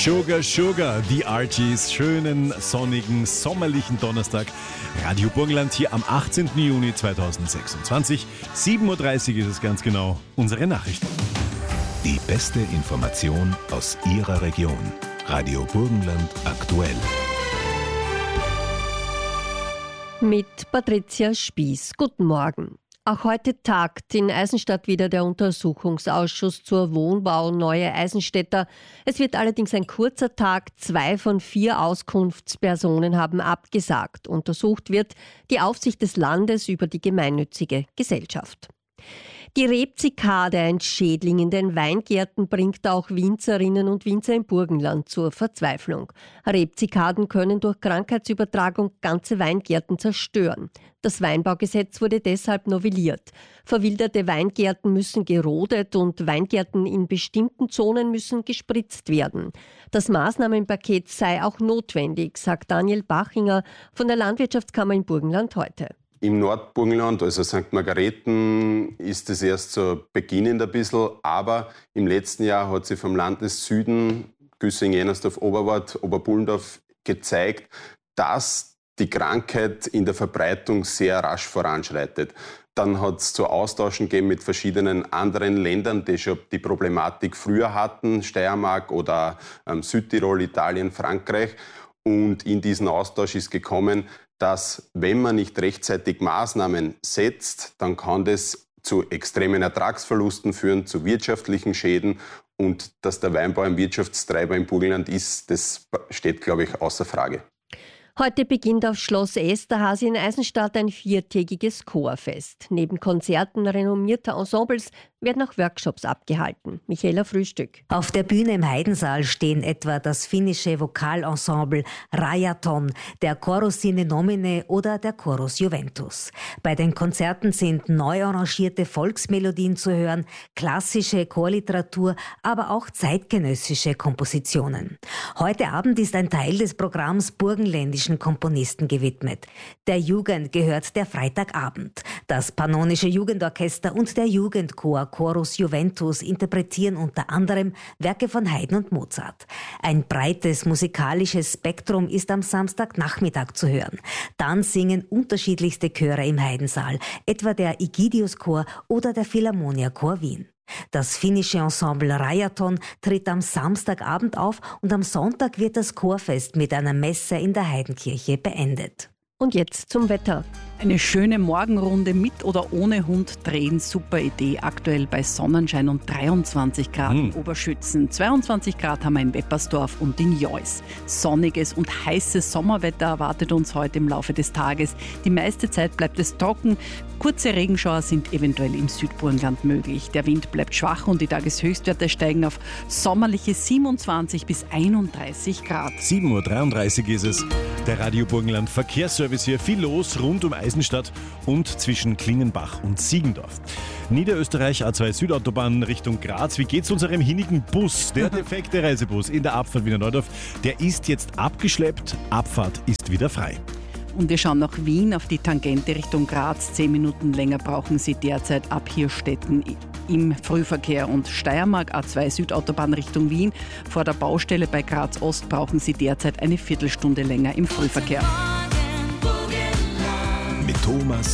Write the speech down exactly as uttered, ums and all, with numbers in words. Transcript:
Sugar, Sugar, die Archies, schönen, sonnigen, sommerlichen Donnerstag. Radio Burgenland hier am achtzehnten Juni zweitausendsechsundzwanzig. sieben Uhr dreißig ist es ganz genau. Unsere Nachrichten. Die beste Information aus Ihrer Region. Radio Burgenland aktuell. Mit Patricia Spieß. Guten Morgen. Auch heute tagt in Eisenstadt wieder der Untersuchungsausschuss zur Wohnbau Neue Eisenstädter. Es wird allerdings ein kurzer Tag. Zwei von vier Auskunftspersonen haben abgesagt. Untersucht wird die Aufsicht des Landes über die gemeinnützige Gesellschaft. Die Rebzikade, ein Schädling in den Weingärten, bringt auch Winzerinnen und Winzer im Burgenland zur Verzweiflung. Rebzikaden können durch Krankheitsübertragung ganze Weingärten zerstören. Das Weinbaugesetz wurde deshalb novelliert. Verwilderte Weingärten müssen gerodet und Weingärten in bestimmten Zonen müssen gespritzt werden. Das Maßnahmenpaket sei auch notwendig, sagt Daniel Bachinger von der Landwirtschaftskammer im Burgenland heute. Im Nordburgenland, also Sankt Margareten, ist es erst so beginnend ein bisschen, aber im letzten Jahr hat sich vom Landessüden, Güssing, Jennersdorf, Oberwart, Oberbullendorf gezeigt, dass die Krankheit in der Verbreitung sehr rasch voranschreitet. Dann hat es zu Austauschen gegeben mit verschiedenen anderen Ländern, die schon die Problematik früher hatten, Steiermark oder ähm, Südtirol, Italien, Frankreich. Und in diesen Austausch ist gekommen, dass wenn man nicht rechtzeitig Maßnahmen setzt, dann kann das zu extremen Ertragsverlusten führen, zu wirtschaftlichen Schäden. Und dass der Weinbau ein Wirtschaftstreiber im Burgenland ist, das steht, glaube ich, außer Frage. Heute beginnt auf Schloss Esterházy in Eisenstadt ein viertägiges Chorfest. Neben Konzerten renommierter Ensembles werden auch Workshops abgehalten. Michaela Frühstück. Auf der Bühne im Heidensaal stehen etwa das finnische Vokalensemble Rajaton, der Chorus Sine Nomine oder der Chorus Juventus. Bei den Konzerten sind neu arrangierte Volksmelodien zu hören, klassische Chorliteratur, aber auch zeitgenössische Kompositionen. Heute Abend ist ein Teil des Programms burgenländischen Komponisten gewidmet. Der Jugend gehört der Freitagabend. Das Pannonische Jugendorchester und der Jugendchor Chorus Juventus interpretieren unter anderem Werke von Haydn und Mozart. Ein breites musikalisches Spektrum ist am Samstagnachmittag zu hören. Dann singen unterschiedlichste Chöre im Heidensaal, etwa der Egidius-Chor oder der Philharmonia-Chor Wien. Das finnische Ensemble Rajaton tritt am Samstagabend auf und am Sonntag wird das Chorfest mit einer Messe in der Heidenkirche beendet. Und jetzt zum Wetter. Eine schöne Morgenrunde mit oder ohne Hund drehen, super Idee. Aktuell bei Sonnenschein und dreiundzwanzig Grad Hm. in Oberschützen. zweiundzwanzig Grad haben wir in Weppersdorf und in Jois. Sonniges und heißes Sommerwetter erwartet uns heute im Laufe des Tages. Die meiste Zeit bleibt es trocken. Kurze Regenschauer sind eventuell im Südburgenland möglich. Der Wind bleibt schwach und die Tageshöchstwerte steigen auf sommerliche siebenundzwanzig bis einunddreißig Grad. sieben Uhr dreiunddreißig ist es. Der Radio Burgenland Verkehrsservice hier. Viel los rund um Eisenstadt und zwischen Klingenbach und Siegendorf. Niederösterreich A zwei Südautobahn Richtung Graz. Wie geht's unserem hinnigen Bus? Der defekte Reisebus in der Abfahrt Wiener Neudorf, der ist jetzt abgeschleppt. Abfahrt ist wieder frei. Und wir schauen nach Wien auf die Tangente Richtung Graz. Zehn Minuten länger brauchen Sie derzeit ab Hirstetten im Frühverkehr. Und Steiermark A zwei Südautobahn Richtung Wien. Vor der Baustelle bei Graz Ost brauchen Sie derzeit eine Viertelstunde länger im Frühverkehr. Mit Thomas